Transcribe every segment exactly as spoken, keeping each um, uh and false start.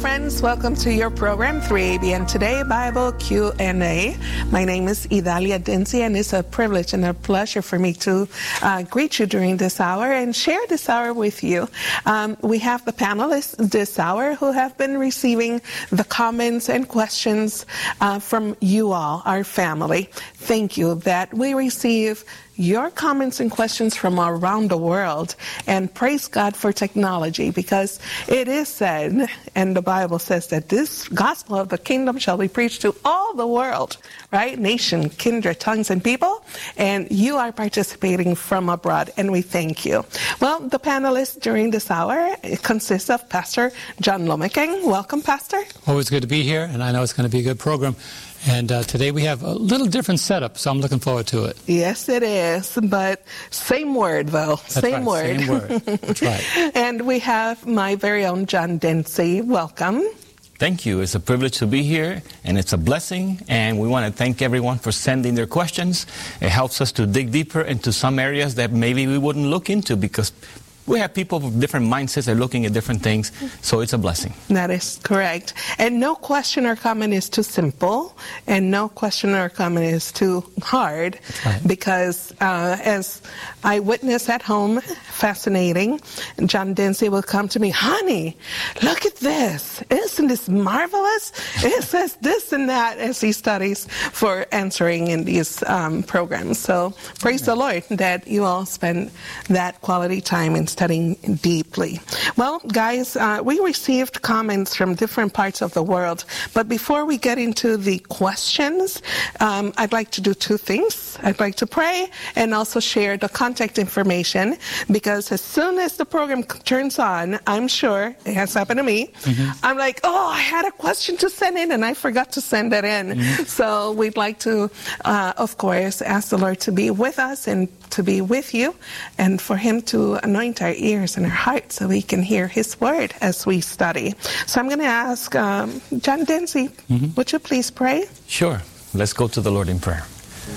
friends. Welcome to your program, three A B N Today Bible Q and A. My name is Idalia Denzi, and it's a privilege and a pleasure for me to uh, greet you during this hour and share this hour with you. Um, we have the panelists this hour who have been receiving the comments and questions uh, from you all, our family. Thank you that we receive your comments and questions from around the world, and praise God for technology, because it is said, and the Bible says, that this gospel of the kingdom shall be preached to all the world, right? Nation, kindred, tongues, and people, and you are participating from abroad, and we thank you. Well, the panelists during this hour consists of Pastor John Lomekeng. Welcome, Pastor. Always good to be here, and I know it's going to be a good program. And uh, today we have a little different setup, so I'm looking forward to it. Yes, it is, but same word, though. That's same right, word. Same word. That's right. And we have my very own John Denzi. Welcome. Thank you. It's a privilege to be here, and it's a blessing, and we want to thank everyone for sending their questions. It helps us to dig deeper into some areas that maybe we wouldn't look into, because we have people with different mindsets. They're looking at different things, so it's a blessing. That is correct. And no question or comment is too simple, and no question or comment is too hard, right. Because uh, as I witness at home, fascinating, John Denzi will come to me, honey, look at this. Isn't this marvelous? It says this and that as he studies for answering in these um, programs. So praise the Lord that you all spend that quality time in studying deeply. Well, guys, uh, we received comments from different parts of the world, but before we get into the questions, um, I'd like to do two things. I'd like to pray and also share the contact information, because as soon as the program turns on, I'm sure it has happened to me, mm-hmm. I'm like, oh, I had a question to send in and I forgot to send it in. Mm-hmm. So we'd like to, uh, of course, ask the Lord to be with us and to be with you, and for him to anoint our ears and our hearts so we can hear his word as we study. So I'm going to ask um, John Denzi, mm-hmm. would you please pray? Sure. Let's go to the Lord in prayer.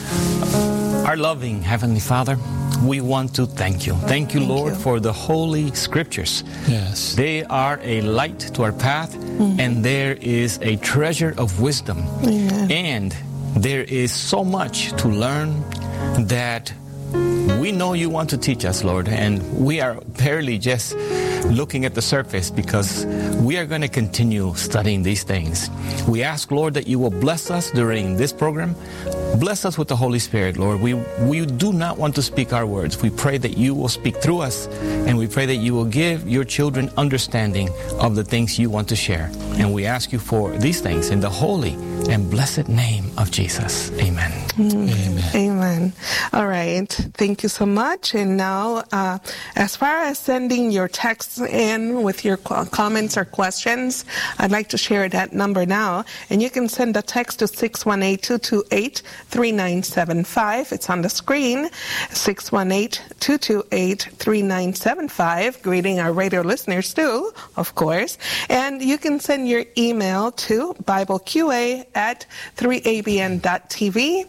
Our loving Heavenly Father, we want to thank you. Thank you, thank Lord, you. for the Holy Scriptures. Yes. They are a light to our path, mm-hmm. and there is a treasure of wisdom. Amen. And there is so much to learn that we know you want to teach us, Lord, and we are barely just looking at the surface, because we are going to continue studying these things. We ask, Lord, that you will bless us during this program. Bless us with the Holy Spirit, Lord. We we do not want to speak our words. We pray that you will speak through us, and we pray that you will give your children understanding of the things you want to share. And we ask you for these things in the holy and blessed name of Jesus. Amen. Mm. Amen. Amen. All right. Thank you so much. And now, uh, as far as sending your texts in with your comments or questions, I'd like to share that number now. And you can send a text to six one eight, two two eight, three nine seven five. It's on the screen, six one eight, two two eight, three nine seven five. Greeting our radio listeners too, of course. And you can send your email to BibleQA at three A B N dot T V,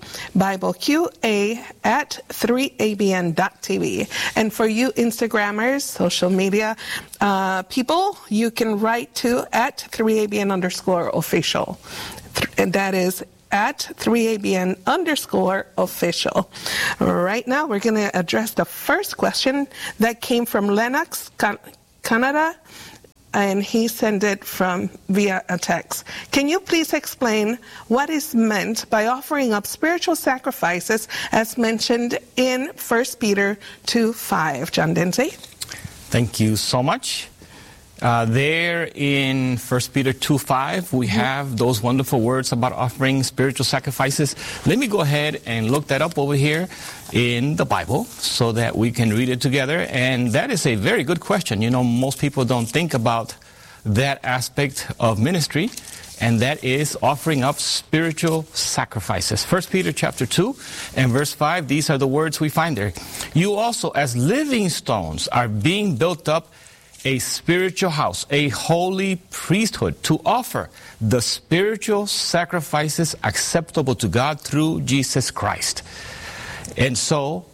BibleQA at three A B N dot T V. And for you Instagrammers, social media uh, people, you can write to at three A B N underscore official. And that is at three A B N underscore official. Right now, we're going to address the first question that came from Lennox, Canada, and he sent it from via a text. Can you please explain what is meant by offering up spiritual sacrifices as mentioned in First Peter two five? John Denzi? Thank you so much. Uh, there in First Peter two five, we have those wonderful words about offering spiritual sacrifices. Let me go ahead and look that up over here in the Bible so that we can read it together. And that is a very good question. You know, most people don't think about that aspect of ministry, and that is offering up spiritual sacrifices. First Peter chapter two and verse five, these are the words we find there. You also, as living stones, are being built up a spiritual house, a holy priesthood, to offer the spiritual sacrifices acceptable to God through Jesus Christ. And so,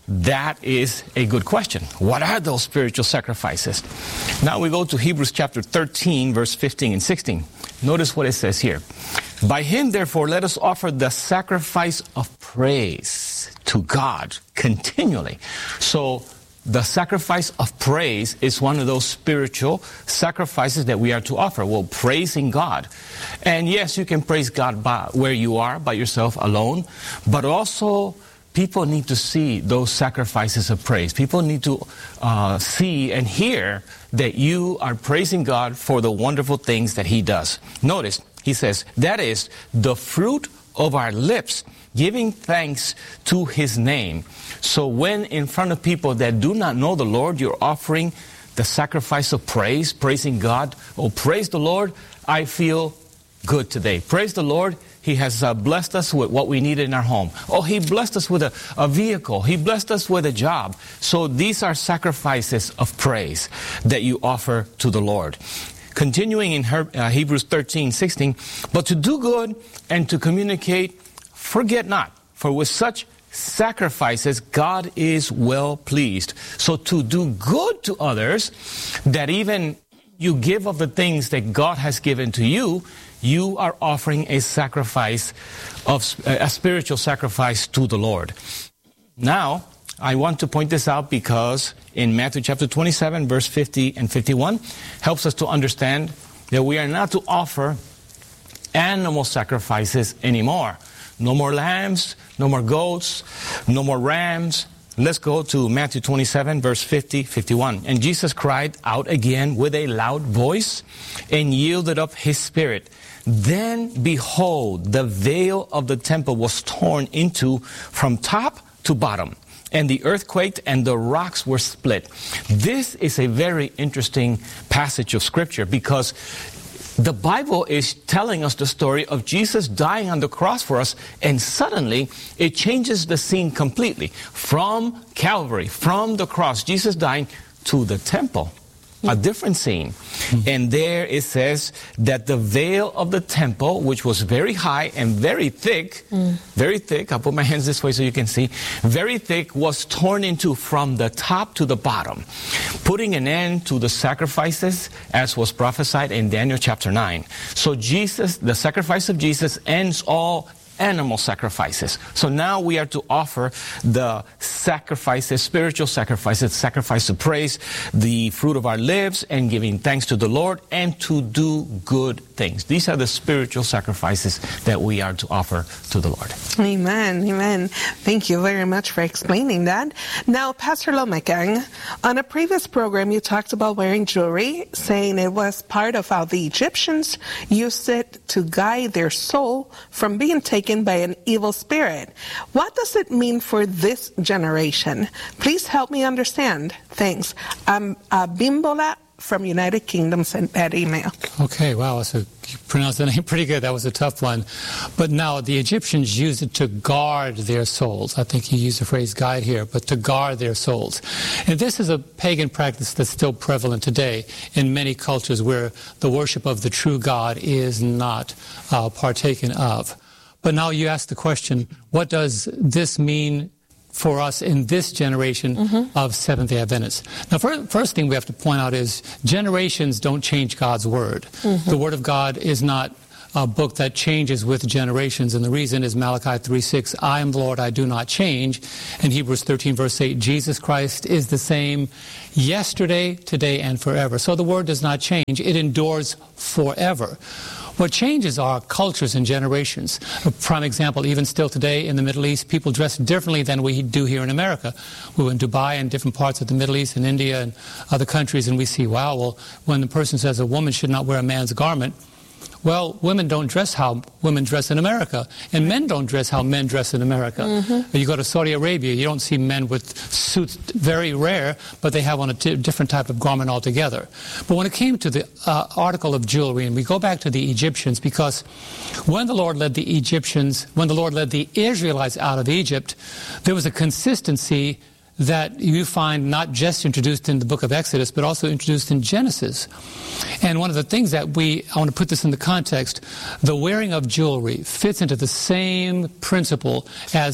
that is a good question. What are those spiritual sacrifices? Now we go to Hebrews chapter thirteen, verse fifteen and sixteen. Notice what it says here. By him, therefore, let us offer the sacrifice of praise to God continually. So the sacrifice of praise is one of those spiritual sacrifices that we are to offer. Well, praising God. And yes, you can praise God by where you are, by yourself alone, but also people need to see those sacrifices of praise. People need to uh, see and hear that you are praising God for the wonderful things that he does. Notice, he says, that is the fruit of our lips, giving thanks to his name. So when in front of people that do not know the Lord, you're offering the sacrifice of praise, praising God. Oh, praise the Lord, I feel good today. Praise the Lord, he has uh, blessed us with what we needed in our home. Oh, he blessed us with a, a vehicle. He blessed us with a job. So these are sacrifices of praise that you offer to the Lord. Continuing in her, uh, Hebrews thirteen, sixteen, but to do good and to communicate, forget not, for with such sacrifices God is well pleased. So to do good to others, that even you give of the things that God has given to you, you are offering a sacrifice, of a spiritual sacrifice to the Lord. Now, I want to point this out because in Matthew chapter twenty-seven, verse fifty and fifty-one, helps us to understand that we are not to offer animal sacrifices anymore. No more lambs, no more goats, no more rams. Let's go to Matthew twenty-seven, verse fifty, fifty-one. And Jesus cried out again with a loud voice and yielded up his spirit. Then, behold, the veil of the temple was torn into from top to bottom, and the earth quaked, and the rocks were split. This is a very interesting passage of Scripture because the Bible is telling us the story of Jesus dying on the cross for us, and suddenly it changes the scene completely. From Calvary, from the cross, Jesus dying, to the temple. A different scene. Mm-hmm. And there it says that the veil of the temple, which was very high and very thick, mm. very thick, I'll put my hands this way so you can see, very thick, was torn into from the top to the bottom, putting an end to the sacrifices as was prophesied in Daniel chapter nine. So Jesus, the sacrifice of Jesus, ends all animal sacrifices. So now we are to offer the sacrifices, spiritual sacrifices, sacrifice of praise, the fruit of our lips, and giving thanks to the Lord, and to do good things. These are the spiritual sacrifices that we are to offer to the Lord. Amen. Amen. Thank you very much for explaining that. Now, Pastor Lomegang, on a previous program, you talked about wearing jewelry, saying it was part of how the Egyptians used it to guide their soul from being taken by an evil spirit. What does it mean for this generation? Please help me understand. Thanks. Um, uh, Bimbola from United Kingdom sent that email. Okay, wow, so you pronounced the name pretty good. That was a tough one. But now, the Egyptians used it to guard their souls. I think he used the phrase guide here, but to guard their souls. And this is a pagan practice that's still prevalent today in many cultures where the worship of the true God is not uh, partaken of. But now you ask the question, what does this mean for us in this generation mm-hmm. of Seventh-day Adventists? Now, for, first thing we have to point out is generations don't change God's Word. Mm-hmm. The Word of God is not a book that changes with generations, and the reason is Malachi three six, I am the Lord, I do not change. And Hebrews thirteen, verse eight, Jesus Christ is the same yesterday, today, and forever. So the Word does not change. It endures forever. What changes are cultures and generations. A prime example, even still today in the Middle East, people dress differently than we do here in America. We were in Dubai and different parts of the Middle East and India and other countries, and we see, wow, well, when the person says a woman should not wear a man's garment, well, women don't dress how women dress in America, and men don't dress how men dress in America. Mm-hmm. You go to Saudi Arabia, you don't see men with suits, very rare, but they have on a t- different type of garment altogether. But when it came to the uh, article of jewelry, and we go back to the Egyptians, because when the Lord led the Egyptians, when the Lord led the Israelites out of Egypt, there was a consistency that you find not just introduced in the book of Exodus, but also introduced in Genesis. And one of the things that we, I want to put this in the context, the wearing of jewelry fits into the same principle as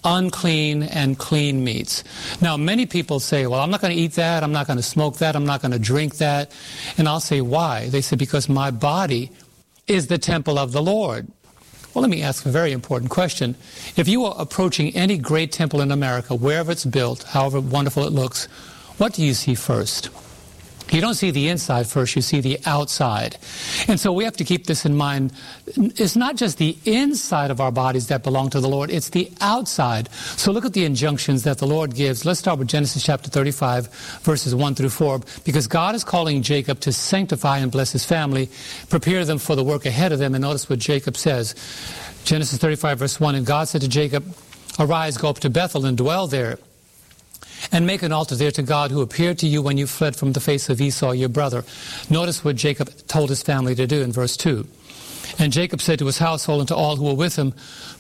unclean and clean meats. Now, many people say, well, I'm not going to eat that, I'm not going to smoke that, I'm not going to drink that. And I'll say, why? They say, because my body is the temple of the Lord. Well, let me ask a very important question. If you are approaching any great temple in America, wherever it's built, however wonderful it looks, what do you see first? You don't see the inside first, you see the outside. And so we have to keep this in mind. It's not just the inside of our bodies that belong to the Lord, it's the outside. So look at the injunctions that the Lord gives. Let's start with Genesis chapter thirty-five, verses one through four. Because God is calling Jacob to sanctify and bless his family, prepare them for the work ahead of them. And notice what Jacob says. Genesis thirty-five, verse one, and God said to Jacob, arise, go up to Bethel and dwell there, and make an altar there to God who appeared to you when you fled from the face of Esau your brother. Notice what Jacob told his family to do in verse two. And Jacob said to his household and to all who were with him,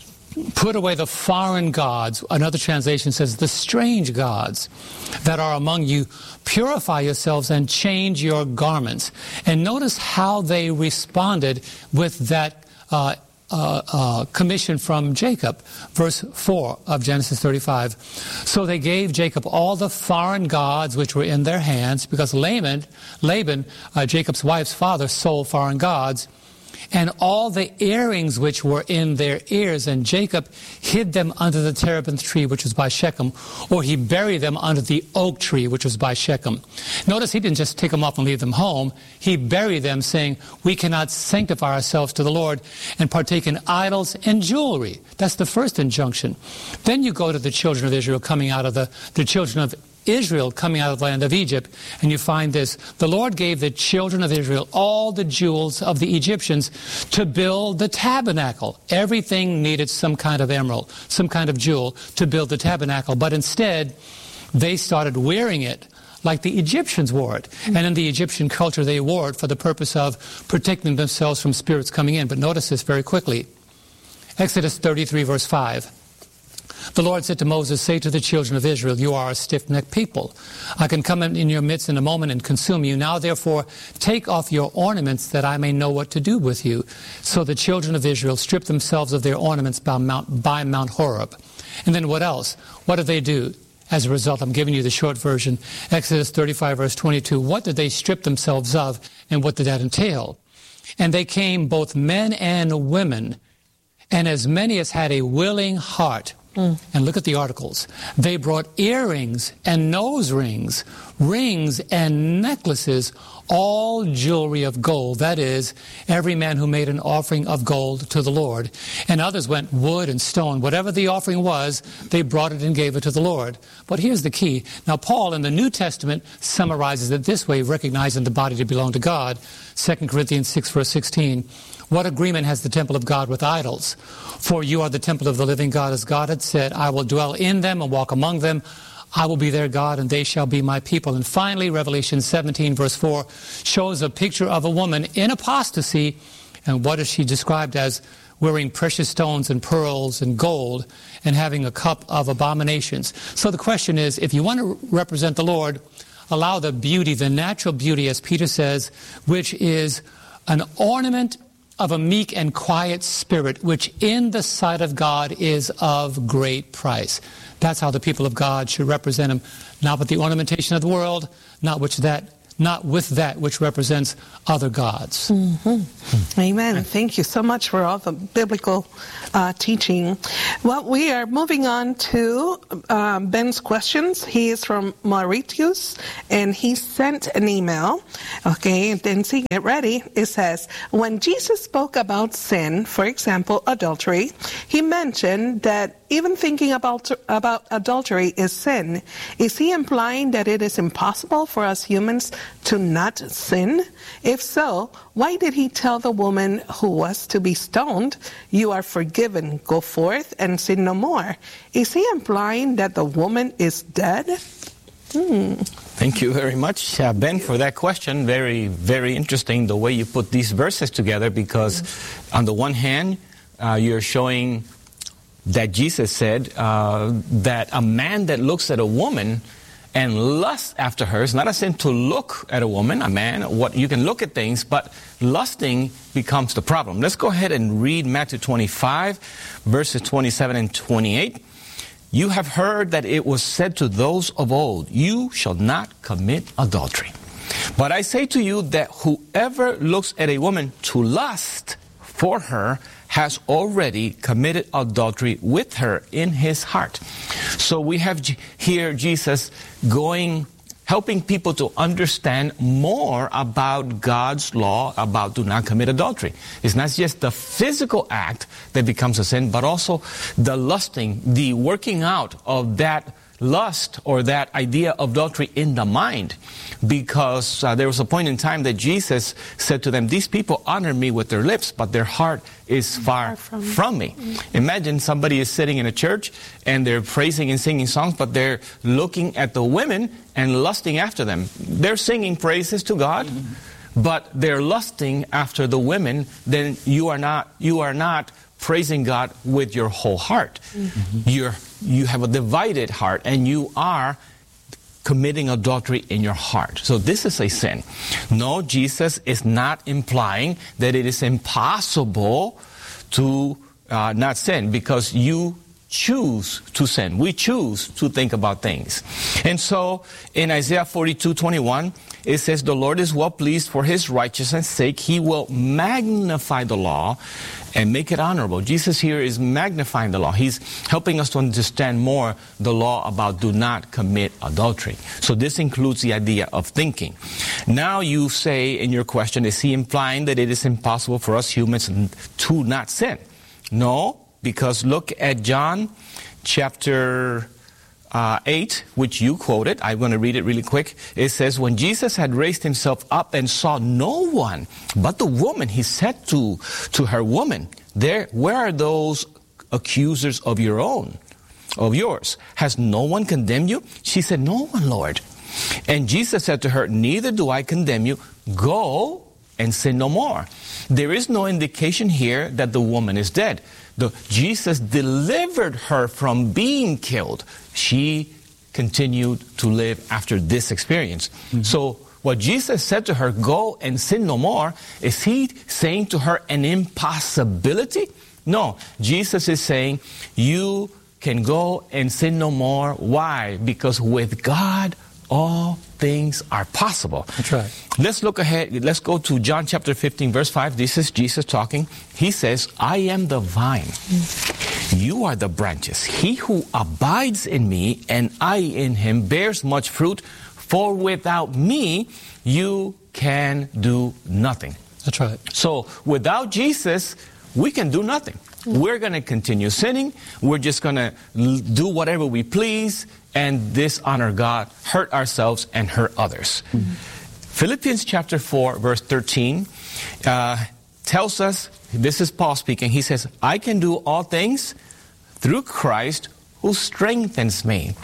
put away the foreign gods. Another translation says the strange gods that are among you. Purify yourselves and change your garments. And notice how they responded with that uh, Uh, uh, commission from Jacob, verse four of Genesis thirty-five. So they gave Jacob all the foreign gods which were in their hands, because Laban, Laban, uh, Jacob's wife's father, sold foreign gods, and all the earrings which were in their ears, and Jacob hid them under the terebinth tree which was by Shechem, or he buried them under the oak tree which was by Shechem. Notice he didn't just take them off and leave them home. He buried them, saying, we cannot sanctify ourselves to the Lord and partake in idols and jewelry. That's the first injunction. Then you go to the children of Israel coming out of the, the children of Israel coming out of the land of Egypt, and you find this. The Lord gave the children of Israel all the jewels of the Egyptians to build the tabernacle. Everything needed some kind of emerald, some kind of jewel to build the tabernacle, but instead they started wearing it like the Egyptians wore it. And in the Egyptian culture they wore it for the purpose of protecting themselves from spirits coming in. But notice this very quickly. Exodus thirty-three, verse five. The Lord said to Moses, say to the children of Israel, you are a stiff-necked people. I can come in your midst in a moment and consume you. Now, therefore, take off your ornaments that I may know what to do with you. So the children of Israel stripped themselves of their ornaments by Mount, by Mount Horeb. And then what else? What did they do? As a result, I'm giving you the short version. Exodus thirty-five, verse twenty-two. What did they strip themselves of, and what did that entail? And they came, both men and women, and as many as had a willing heart. Mm. And look at the articles. They brought earrings and nose rings, rings and necklaces, all jewelry of gold. That is, every man who made an offering of gold to the Lord. And others went wood and stone. Whatever the offering was, they brought it and gave it to the Lord. But here's the key. Now, Paul in the New Testament summarizes it this way, recognizing the body to belong to God. Second Corinthians six, verse sixteen. What agreement has the temple of God with idols? For you are the temple of the living God, as God had said, I will dwell in them and walk among them. I will be their God, and they shall be my people. And finally, Revelation seventeen, verse four, shows a picture of a woman in apostasy. And what is she described as? Wearing precious stones and pearls and gold, and having a cup of abominations. So the question is, if you want to represent the Lord, allow the beauty, the natural beauty, as Peter says, which is an ornament of a meek and quiet spirit, which in the sight of God is of great price. That's how the people of God should represent him, not with the ornamentation of the world, not which that, not with that which represents other gods. Mm-hmm. Amen. Thank you so much for all the biblical uh, teaching. Well, we are moving on to um, Ben's questions. He is from Mauritius, and he sent an email. Okay, and then see, get ready. It says, when Jesus spoke about sin, for example, adultery, he mentioned that even thinking about about adultery is sin. Is he implying that it is impossible for us humans to not sin? If so, why did he tell the woman who was to be stoned, you are forgiven, go forth and sin no more? Is he implying that the woman is dead? Hmm. Thank you very much, uh, Ben, for that question. Very, very interesting the way you put these verses together, because mm-hmm. on the one hand, uh, you're showing that Jesus said uh, that a man that looks at a woman and lusts after her, it's not a sin to look at a woman, a man, what you can look at things, but lusting becomes the problem. Let's go ahead and read Matthew twenty-five, verses twenty-seven and twenty-eight. You have heard that it was said to those of old, you shall not commit adultery. But I say to you that whoever looks at a woman to lust for her has already committed adultery with her in his heart. So we have here Jesus going, helping people to understand more about God's law about do not commit adultery. It's not just the physical act that becomes a sin, but also the lusting, the working out of that lust or that idea of adultery in the mind. Because uh, there was a point in time that Jesus said to them, these people honor me with their lips, but their heart is far, far from, from me. Mm-hmm. Imagine somebody is sitting in a church and they're praising and singing songs, but they're looking at the women and lusting after them. They're singing praises to God, mm-hmm. but they're lusting after the women. Then you are not, you are not praising God with your whole heart. Mm-hmm. You're, you have a divided heart, and you are committing adultery in your heart. So this is a sin. No, Jesus is not implying that it is impossible to uh, not sin, because you choose to sin. We choose to think about things. And so in Isaiah forty-two twenty-one, it says, the Lord is well pleased for his righteousness' sake. He will magnify the law and make it honorable. Jesus here is magnifying the law. He's helping us to understand more the law about do not commit adultery. So this includes the idea of thinking. Now you say in your question, is he implying that it is impossible for us humans to not sin? No, because look at John chapter Uh, eight, which you quoted. I'm going to read it really quick. It says, when Jesus had raised himself up and saw no one but the woman, he said to, to her, woman, there, where are those accusers of your own, of yours? Has no one condemned you? She said, no one, Lord. And Jesus said to her, neither do I condemn you. Go and sin no more. There is no indication here that the woman is dead. The, Jesus delivered her from being killed. She continued to live after this experience. Mm-hmm. So what Jesus said to her, go and sin no more, is he saying to her an impossibility? No, Jesus is saying you can go and sin no more. Why? Because with God, all things are possible. That's right. Let's look ahead. Let's go to John chapter fifteen, verse five. This is Jesus talking. He says, I am the vine. You are the branches. He who abides in me and I in him bears much fruit, for without me you can do nothing. That's right. So without Jesus, we can do nothing. We're going to continue sinning. We're just going to do whatever we please and dishonor God, hurt ourselves, and hurt others. Mm-hmm. Philippians chapter four, verse thirteen, uh, tells us, this is Paul speaking, he says, I can do all things through Christ who strengthens me.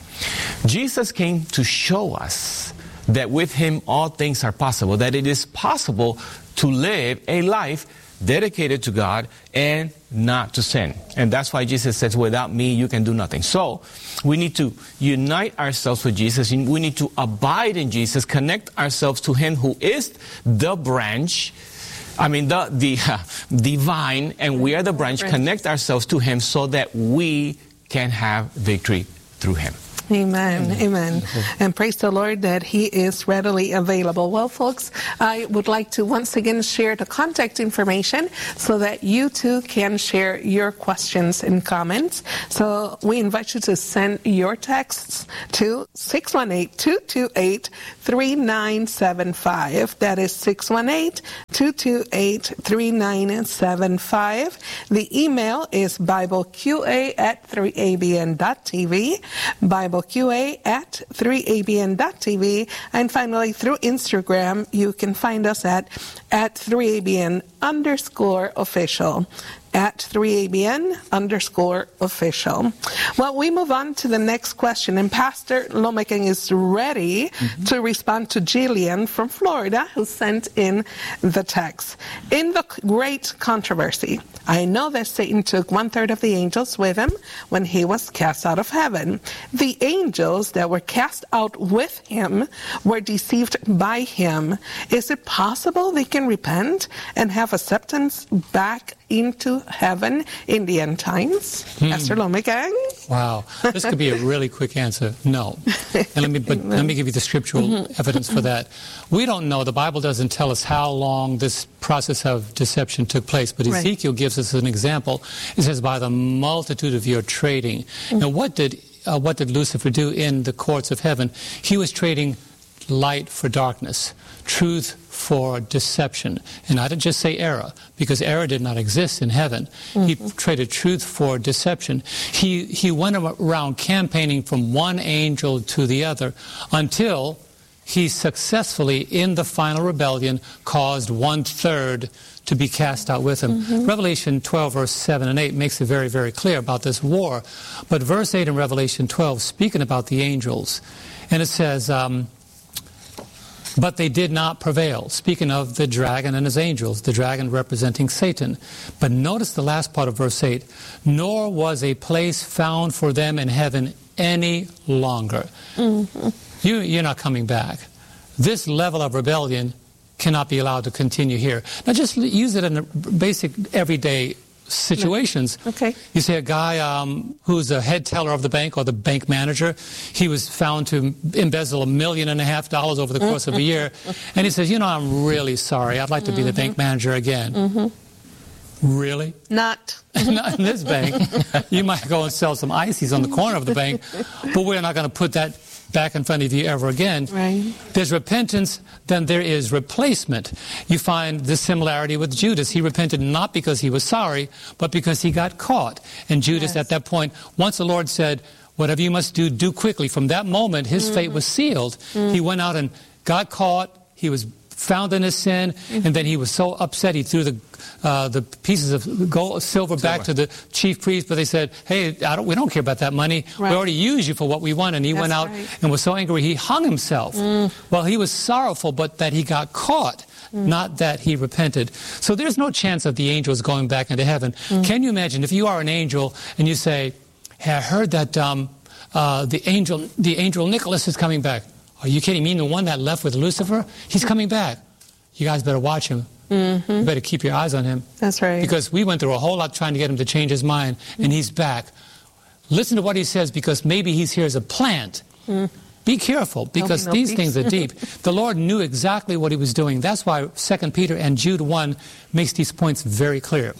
Jesus came to show us that with him all things are possible, that it is possible to live a life dedicated to God and not to sin. And that's why Jesus says, without me, you can do nothing. So we need to unite ourselves with Jesus. We need to abide in Jesus, connect ourselves to him who is the branch. I mean, the, the, uh, the vine, and we are the branch. Connect ourselves to him so that we can have victory through him. Amen. Amen. And praise the Lord that he is readily available. Well, folks, I would like to once again share the contact information so that you too can share your questions and comments. So we invite you to send your texts to six one eight, two two eight, three nine seven five. That is six one eight, two two eight, three nine seven five. The email is BibleQA at three A B N dot T V. Bible Q A at three A B N dot T V. And finally, through Instagram, you can find us at, at three A B N underscore official. At three A B N underscore official. Well, we move on to the next question, and Pastor Lomaken is ready mm-hmm. to respond to Jillian from Florida, who sent in the text. In the great controversy, I know that Satan took one third of the angels with him when he was cast out of heaven. The angels that were cast out with him were deceived by him. Is it possible they can repent and have acceptance back into to heaven in the end times? Hmm. Pastor Lomigang? Wow. This could be a really quick answer. No. And let me, but let me give you the scriptural mm-hmm. evidence for that. We don't know. The Bible doesn't tell us how long this process of deception took place, but right. Ezekiel gives us an example. It says, by the multitude of your trading. Mm-hmm. Now, what did, uh, what did Lucifer do in the courts of heaven? He was trading light for darkness, truth for deception. And I didn't just say error, because error did not exist in heaven. Mm-hmm. He traded truth for deception. He, he went around campaigning from one angel to the other until he successfully, in the final rebellion, caused one-third to be cast out with him. Mm-hmm. Revelation twelve, verse seven and eight makes it very, very clear about this war. But verse eight in Revelation twelve, speaking about the angels, and it says, um, but they did not prevail, speaking of the dragon and his angels, the dragon representing Satan. But notice the last part of verse eight, nor was a place found for them in heaven any longer. Mm-hmm. You, you're not coming back. This level of rebellion cannot be allowed to continue here. Now just use it in a basic everyday situations. Okay. You say a guy um, who's a head teller of the bank or the bank manager, he was found to embezzle a million and a half dollars over the course of a year, and he says, you know, I'm really sorry. I'd like to be mm-hmm. the bank manager again. Mm-hmm. Really? Not. Not in this bank. You might go and sell some ices on the corner of the bank, but we're not going to put that back in front of you ever again. Right. There's repentance, then there is replacement. You find the similarity with Judas. He repented not because he was sorry, but because he got caught. And Judas, yes. at that point, once the Lord said, whatever you must do, do quickly. From that moment, his mm-hmm. fate was sealed. Mm-hmm. He went out and got caught. He was found in his sin, mm-hmm. and then he was so upset he threw the uh, the pieces of gold, silver, silver back to the chief priest. But they said, "Hey, I don't, we don't care about that money. Right. We already used you for what we want." And he That's went out right. and was so angry he hung himself. Mm. Well, he was sorrowful, but that he got caught, mm. not that he repented. So there's no chance of the angels going back into heaven. Mm. Can you imagine if you are an angel and you say, "Hey, I heard that um, uh, the angel, the angel Nicholas is coming back." Are you kidding me? The one that left with Lucifer? He's coming back. You guys better watch him. Mm-hmm. You better keep your eyes on him. That's right. Because we went through a whole lot trying to get him to change his mind, mm-hmm. and he's back. Listen to what he says, because maybe he's here as a plant. Mm. Be careful, because no, no these peace. things are deep. The Lord knew exactly what he was doing. That's why Second Peter and Jude one makes these points very clear.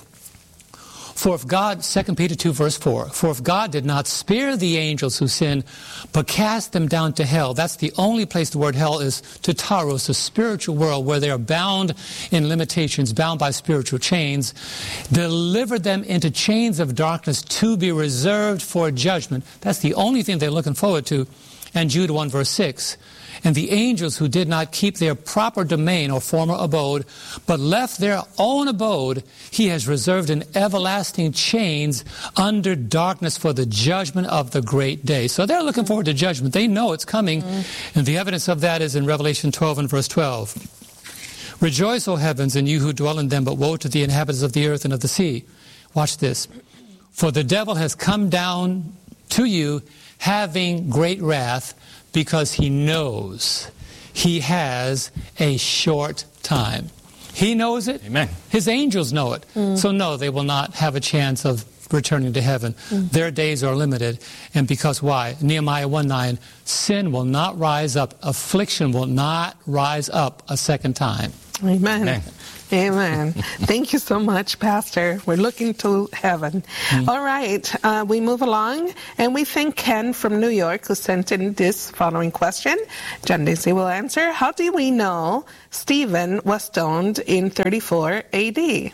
For if God, Second Peter two, verse four, for if God did not spare the angels who sinned, but cast them down to hell, that's the only place the word hell is, to Taros, a spiritual world where they are bound in limitations, bound by spiritual chains, delivered them into chains of darkness to be reserved for judgment. That's the only thing they're looking forward to. And Jude one, verse six, and the angels who did not keep their proper domain or former abode, but left their own abode, he has reserved in everlasting chains under darkness for the judgment of the great day. So they're looking forward to judgment. They know it's coming. Mm-hmm. And the evidence of that is in Revelation twelve and verse twelve. Rejoice, O heavens, and you who dwell in them, but woe to the inhabitants of the earth and of the sea. Watch this. For the devil has come down to you, having great wrath, because he knows he has a short time. He knows it. Amen. His angels know it. Mm. So no, they will not have a chance of returning to heaven. Mm. Their days are limited. And because why? Nehemiah one nine, sin will not rise up. Affliction will not rise up a second time. Amen. Amen. Amen. Thank you so much, Pastor. We're looking to heaven. Mm. All right. Uh, we move along, and we thank Ken from New York who sent in this following question. John Daisy will answer. How do we know Stephen was stoned in thirty-four A D?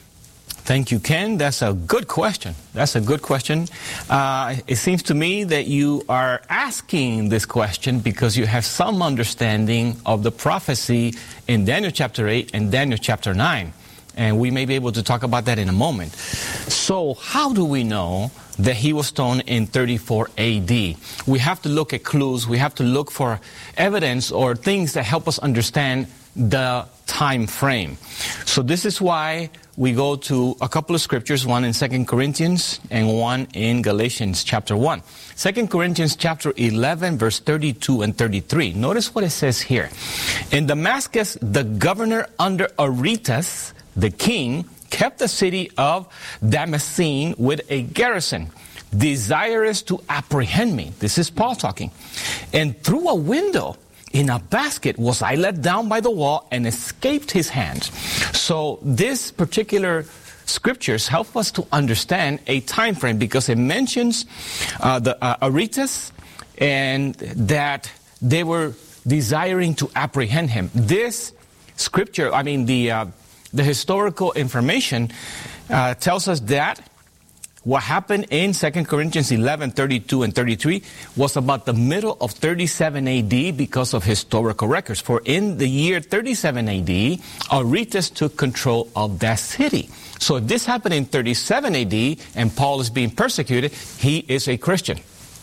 Thank you, Ken. That's a good question. That's a good question. Uh, it seems to me that you are asking this question because you have some understanding of the prophecy in Daniel chapter eight and Daniel chapter nine. And we may be able to talk about that in a moment. So how do we know that he was stoned in thirty-four A D? We have to look at clues. We have to look for evidence or things that help us understand the time frame. So this is why we go to a couple of scriptures, one in Second Corinthians and one in Galatians chapter one. Second Corinthians chapter eleven, verse thirty-two and thirty-three. Notice what it says here. In Damascus, the governor under Aretas, the king kept the city of Damascene with a garrison, desirous to apprehend me. This is Paul talking. And through a window in a basket was I let down by the wall and escaped his hand. So this particular scriptures help us to understand a time frame, because it mentions uh, the uh, Aretas, and that they were desiring to apprehend him. This scripture, I mean the uh, the historical information uh, tells us that what happened in Second Corinthians eleven, thirty-two and thirty-three was about the middle of thirty-seven A D because of historical records. For in the year thirty-seven A D, Aretas took control of that city. So if this happened in thirty-seven A D and Paul is being persecuted, he is a Christian.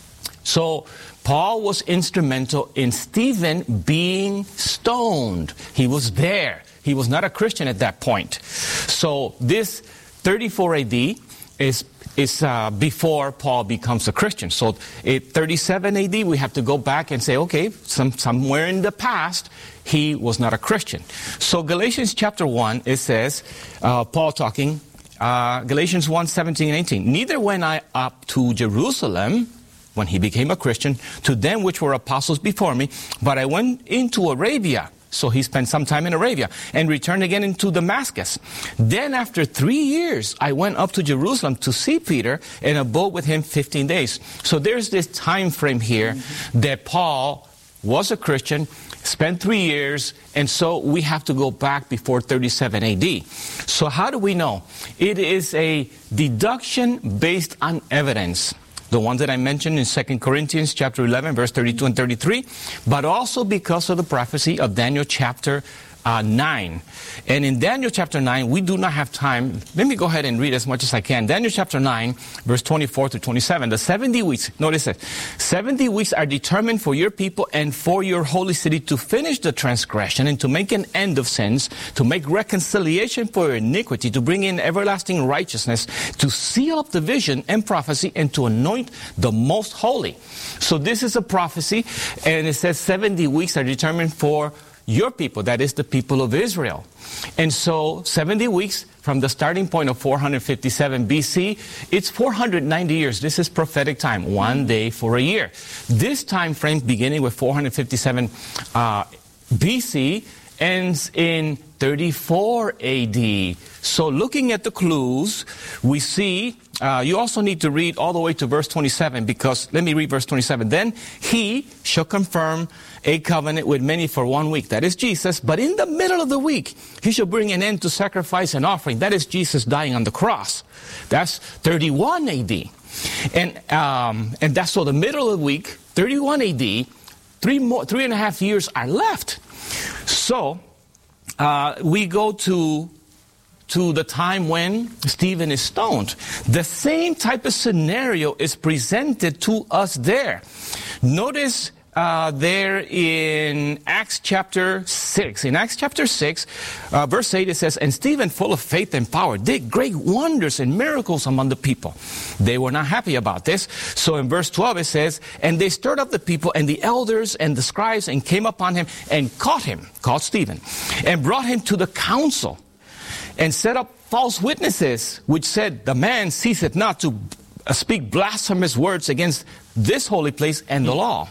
So Paul was instrumental in Stephen being stoned. He was there. He was not a Christian at that point. So this thirty-four A D is is uh, before Paul becomes a Christian. So at thirty-seven A D, we have to go back and say, okay, some, somewhere in the past, he was not a Christian. So Galatians chapter one, it says, uh, Paul talking, uh, Galatians one, seventeen and eighteen, neither went I up to Jerusalem, when he became a Christian, to them which were apostles before me, but I went into Arabia. So he spent some time in Arabia and returned again into Damascus. Then after three years, I went up to Jerusalem to see Peter and abode with him fifteen days. So there's this time frame here mm-hmm. that Paul was a Christian, spent three years, and so we have to go back before thirty-seven A D. So how do we know? It is a deduction based on evidence. The ones that I mentioned in Second Corinthians chapter eleven, verse thirty-two and thirty-three, but also because of the prophecy of Daniel chapter uh, nine. And in Daniel chapter nine, we do not have time. Let me go ahead and read as much as I can. Daniel chapter nine, verse twenty-four to twenty-seven. The seventy weeks, notice it, seventy weeks are determined for your people and for your holy city to finish the transgression and to make an end of sins, to make reconciliation for iniquity, to bring in everlasting righteousness, to seal up the vision and prophecy, and to anoint the most holy. So this is a prophecy, and it says seventy weeks are determined for your people, that is the people of Israel. And so seventy weeks from the starting point of four hundred fifty-seven B C, it's four hundred ninety years. This is prophetic time, one day for a year. This time frame, beginning with four hundred fifty-seven uh, B C, ends in thirty-four A D. So looking at the clues, we see, uh, you also need to read all the way to verse twenty-seven, because, let me read verse twenty-seven. Then he shall confirm a covenant with many for one week. That is Jesus. But in the middle of the week, he shall bring an end to sacrifice and offering. That is Jesus dying on the cross. That's thirty-one A D. And, um, and that's so the middle of the week, thirty-one A D, three more, three and a half years are left. So, uh, we go to to the time when Stephen is stoned. The same type of scenario is presented to us there. Notice uh, there in Acts chapter six. In Acts chapter six, uh, verse eight, it says, and Stephen, full of faith and power, did great wonders and miracles among the people. They were not happy about this. So in verse twelve, it says, and they stirred up the people and the elders and the scribes and came upon him and caught him, caught Stephen, and brought him to the council, and set up false witnesses, which said, the man ceaseth not to speak blasphemous words against this holy place and the law.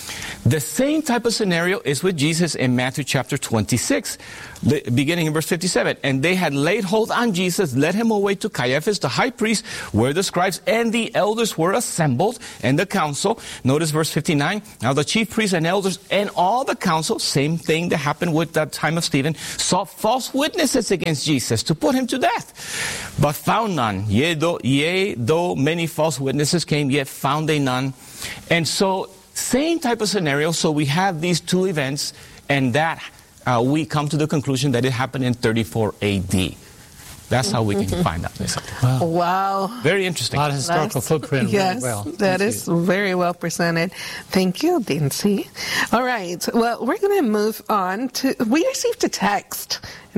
The same type of scenario is with Jesus in Matthew chapter twenty-six, beginning in verse fifty-seven. And they had laid hold on Jesus, led him away to Caiaphas, the high priest, where the scribes and the elders were assembled, and the council. Notice verse fifty-nine. Now the chief priests and elders and all the council, same thing that happened with the time of Stephen, sought false witnesses against Jesus to put him to death, but found none. Yea, though, yea, though many false witnesses came, yet found they none. And so, same type of scenario. So we have these two events, and that uh, we come to the conclusion that it happened in thirty-four A D. That's how we can find out this. Wow. wow. Very interesting. A lot of historical That's, footprint. Yes, really well. that Thank is you. very well presented. Thank you, Dincy. All right. Well, we're going to move on to, we received a text, and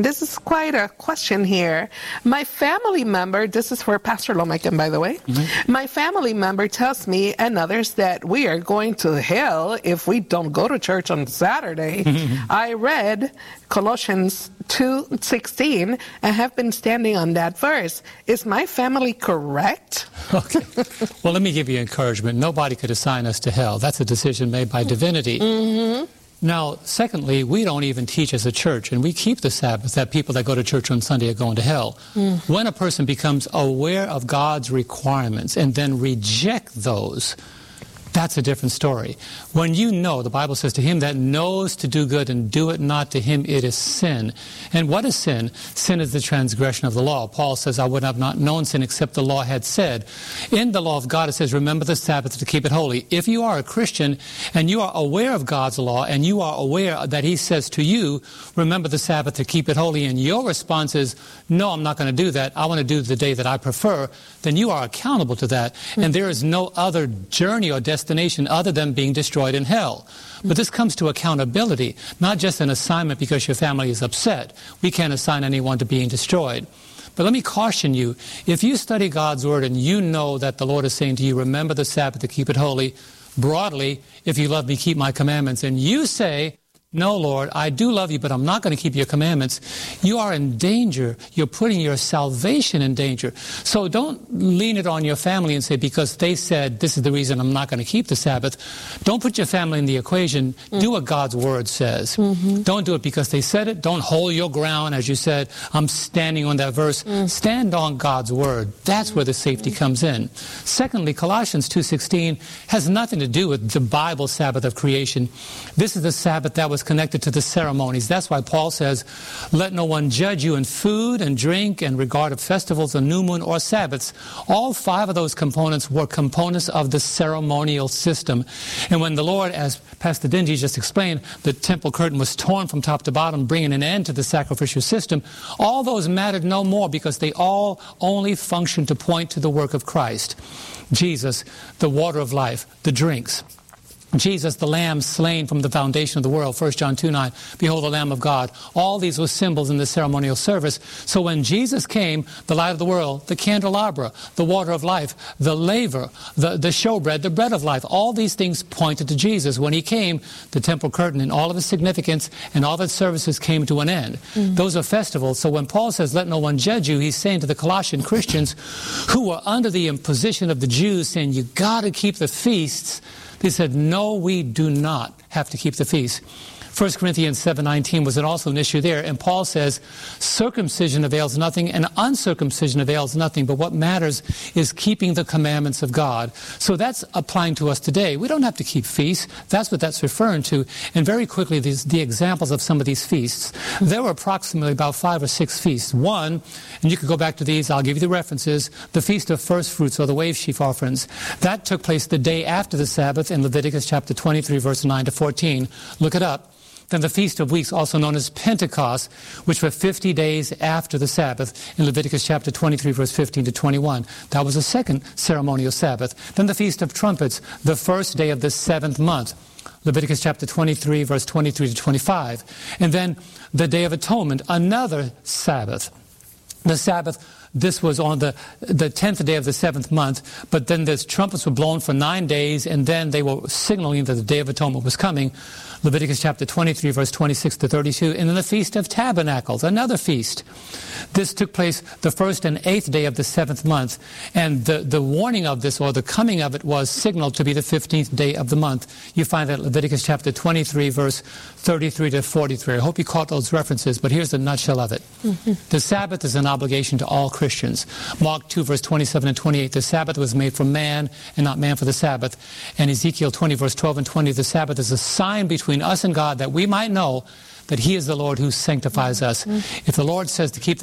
And this is quite a question here. My family member, this is for Pastor Lomaken, by the way. Mm-hmm. My family member tells me and others that we are going to hell if we don't go to church on Saturday. Mm-hmm. I read Colossians two sixteen and have been standing on that verse. Is my family correct? Okay. Well, let me give you encouragement. Nobody could assign us to hell. That's a decision made by divinity. Mm-hmm. Now, secondly, we don't even teach as a church, and we keep the Sabbath, that people that go to church on Sunday are going to hell. Mm. When a person becomes aware of God's requirements and then reject those, that's a different story. When you know, the Bible says, to him that knows to do good and do it not, to him it is sin. And what is sin? Sin is the transgression of the law. Paul says, I would have not known sin except the law had said. In the law of God, it says, remember the Sabbath to keep it holy. If you are a Christian and you are aware of God's law and you are aware that he says to you, remember the Sabbath to keep it holy, and your response is, no, I'm not going to do that. I want to do the day that I prefer, then you are accountable to that. Mm-hmm. And there is no other journey or destination destination other than being destroyed in hell. But this comes to accountability, not just an assignment because your family is upset. We can't assign anyone to being destroyed. But let me caution you, if you study God's Word and you know that the Lord is saying to you, remember the Sabbath to keep it holy, broadly, if you love me, keep my commandments, and you say, no, Lord, I do love you, but I'm not going to keep your commandments, you are in danger. You're putting your salvation in danger. So don't lean it on your family and say, because they said this is the reason I'm not going to keep the Sabbath. Don't put your family in the equation. Mm. Do what God's Word says. Mm-hmm. Don't do it because they said it. Don't hold your ground, as you said, I'm standing on that verse. Mm. Stand on God's Word. That's where the safety comes in. Secondly, Colossians two sixteen has nothing to do with the Bible Sabbath of creation. This is the Sabbath that was connected to the ceremonies. That's why Paul says, let no one judge you in food and drink and regard of festivals, a new moon, or Sabbaths. All five of those components were components of the ceremonial system. And when the Lord, as Pastor Dingy just explained, the temple curtain was torn from top to bottom, bringing an end to the sacrificial system, all those mattered no more because they all only functioned to point to the work of Christ. Jesus, the water of life, the drinks. Jesus, the Lamb slain from the foundation of the world, First John two nine, behold the Lamb of God. All these were symbols in the ceremonial service. So when Jesus came, the light of the world, the candelabra, the water of life, the laver, the, the showbread, the bread of life, all these things pointed to Jesus. When he came, the temple curtain and all of its significance and all of its services came to an end. Mm-hmm. Those are festivals. So when Paul says, let no one judge you, he's saying to the Colossian Christians who were under the imposition of the Jews, saying, you got to keep the feasts. They said, no, we do not have to keep the feast. First Corinthians seven nineteen was also an issue there. And Paul says, circumcision avails nothing and uncircumcision avails nothing. But what matters is keeping the commandments of God. So that's applying to us today. We don't have to keep feasts. That's what that's referring to. And very quickly, these, the examples of some of these feasts. There were approximately about five or six feasts. One, and you could go back to these, I'll give you the references, the Feast of First Fruits or the wave sheaf offerings. That took place the day after the Sabbath in Leviticus chapter twenty-three, verse nine to fourteen. Look it up. Then the Feast of Weeks, also known as Pentecost, which were fifty days after the Sabbath in Leviticus chapter twenty-three, verse fifteen to twenty-one. That was the second ceremonial Sabbath. Then the Feast of Trumpets, the first day of the seventh month. Leviticus chapter twenty-three, verse twenty-three to twenty-five. And then the Day of Atonement, another Sabbath. The Sabbath, this was on the the tenth day of the seventh month, but then the trumpets were blown for nine days, and then they were signaling that the Day of Atonement was coming. Leviticus chapter twenty-three, verse twenty-six to thirty-two. And then the Feast of Tabernacles, another feast. This took place the first and eighth day of the seventh month. And the, the warning of this, or the coming of it, was signaled to be the fifteenth day of the month. You find that Leviticus chapter twenty-three, verse thirty-three to forty-three. I hope you caught those references, but here's the nutshell of it. Mm-hmm. The Sabbath is an obligation to all Christians. Mark two, verse twenty-seven and twenty-eight. The Sabbath was made for man, and not man for the Sabbath. And Ezekiel twenty, verse twelve and twenty. The Sabbath is a sign between us and God, that we might know that he is the Lord who sanctifies us. Mm-hmm. If the Lord says to keep the